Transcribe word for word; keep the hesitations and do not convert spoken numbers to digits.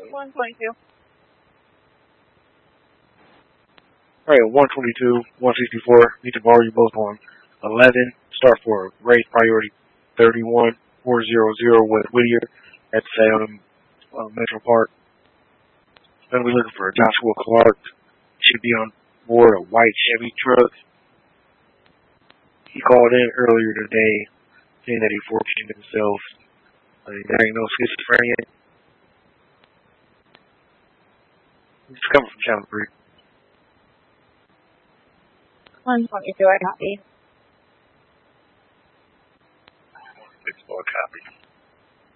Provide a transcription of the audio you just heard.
one twenty-two. Alright, one twenty-two, one sixty-four, need to borrow you both on eleven, start for race priority thirty-one four hundred with Whittier at Salem uh, Metro Park. Then we're looking for Joshua Clark. Should be on board a white Chevy truck. He called in earlier today saying that he fortuned himself. Uh, he diagnosed schizophrenia. He's coming from Channel three. one twenty-two, I copy.